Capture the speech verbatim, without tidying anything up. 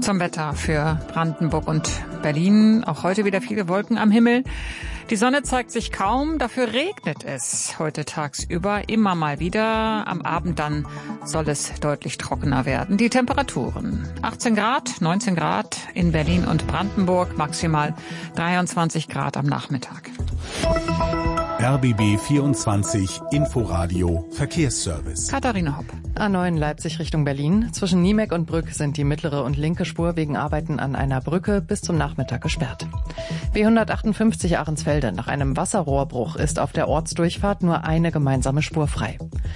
Zum Wetter für Brandenburg und Berlin. Auch heute wieder viele Wolken am Himmel. Die Sonne zeigt sich kaum, dafür regnet es heute tagsüber immer mal wieder. Am Abend dann soll es deutlich trockener werden. Die Temperaturen achtzehn Grad, neunzehn Grad in Berlin und Brandenburg, maximal dreiundzwanzig Grad am Nachmittag. R B B vierundzwanzig Inforadio Verkehrsservice. Katharina Hopp. A neun Leipzig Richtung Berlin. Zwischen Niemeck und Brück sind die mittlere und linke Spur wegen Arbeiten an einer Brücke bis zum Nachmittag gesperrt. B hundertachtundfünfzig Ahrensfelde. Nach einem Wasserrohrbruch ist auf der Ortsdurchfahrt nur eine gemeinsame Spur frei.